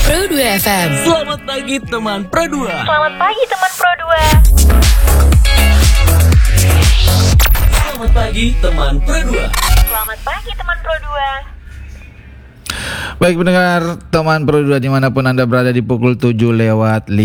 Pro 2 FM. Selamat pagi teman Pro 2. Selamat pagi teman Pro 2. Selamat pagi teman Pro 2. Selamat pagi teman Pro 2. Baik pendengar teman Pro 2 dimanapun Anda berada di pukul 7:58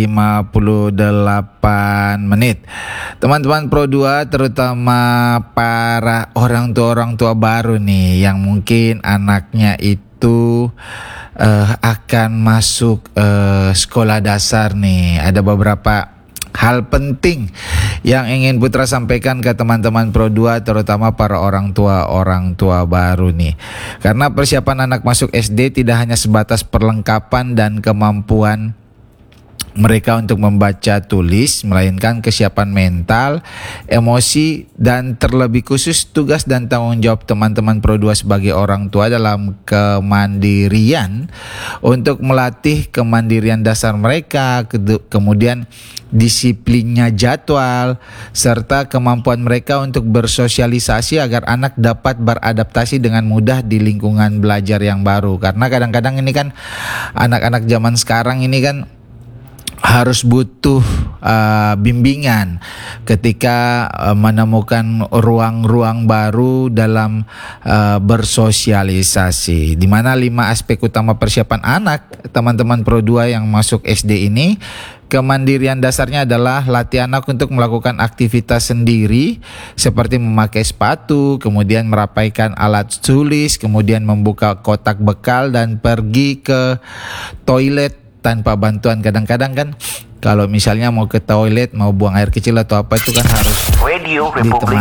menit. Teman-teman Pro 2 terutama para orang tua baru nih yang mungkin anaknya itu akan masuk sekolah dasar nih. Ada beberapa hal penting yang ingin Putra sampaikan ke teman-teman Pro 2 terutama para orang tua baru nih. Karena persiapan anak masuk SD tidak hanya sebatas perlengkapan dan kemampuan mereka untuk membaca tulis, melainkan kesiapan mental, emosi, dan terlebih khusus tugas dan tanggung jawab teman-teman Pro 2 sebagai orang tua dalam kemandirian untuk melatih kemandirian dasar mereka, kemudian disiplinnya jadwal, serta kemampuan mereka untuk bersosialisasi agar anak dapat beradaptasi dengan mudah di lingkungan belajar yang baru. Karena kadang-kadang ini kan anak-anak zaman sekarang ini kan harus butuh bimbingan ketika menemukan ruang-ruang baru dalam bersosialisasi. Di mana 5 aspek utama persiapan anak teman-teman Pro 2 yang masuk SD ini. Kemandirian dasarnya adalah latih anak untuk melakukan aktivitas sendiri seperti memakai sepatu, kemudian merapaikan alat tulis, kemudian membuka kotak bekal dan pergi ke toilet tanpa bantuan. Kadang-kadang kan kalau misalnya mau ke toilet, mau buang air kecil atau apa itu kan harus ditemani